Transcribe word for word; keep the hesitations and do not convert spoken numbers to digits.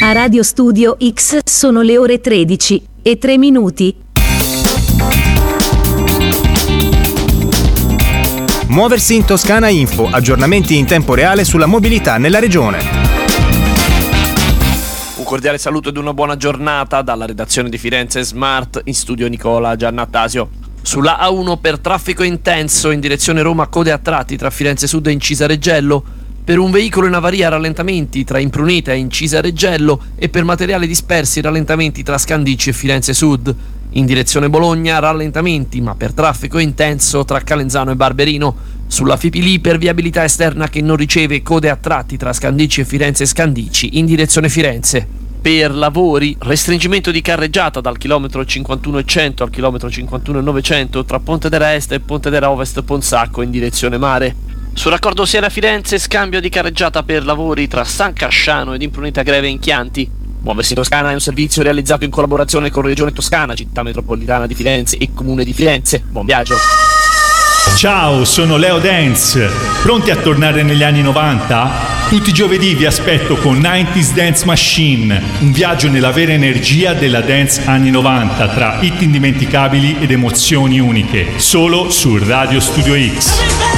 A Radio Studio X sono le ore tredici e tre minuti. Muoversi in Toscana Info, aggiornamenti in tempo reale sulla mobilità nella regione. Un cordiale saluto ed una buona giornata dalla redazione di Firenze Smart, in studio Nicola Giannattasio. Sulla A uno per traffico intenso in direzione Roma, code a tratti tra Firenze Sud e Incisa Reggello. Per un veicolo in avaria rallentamenti tra Impruneta e Incisa Reggello e per materiali dispersi rallentamenti tra Scandicci e Firenze Sud. In direzione Bologna rallentamenti ma per traffico intenso tra Calenzano e Barberino. Sulla Fipili per viabilità esterna che non riceve, code a tratti tra Scandicci e Firenze Scandicci in direzione Firenze. Per lavori, restringimento di carreggiata dal chilometro cinquantuno e cento al chilometro cinquantuno e novecento tra Pontedera Est e Pontedera Ovest Ponsacco in direzione mare. Sul raccordo Siena-Firenze, scambio di carreggiata per lavori tra San Casciano ed Impruneta Greve in Chianti. Muoversi in Toscana è un servizio realizzato in collaborazione con Regione Toscana, Città Metropolitana di Firenze e Comune di Firenze. Buon viaggio! Ciao, sono Leo Dance. Pronti a tornare negli anni novanta? Tutti i giovedì vi aspetto con novanta Dance Machine, un viaggio nella vera energia della dance anni novanta, tra hit indimenticabili ed emozioni uniche, solo su Radio Studio X.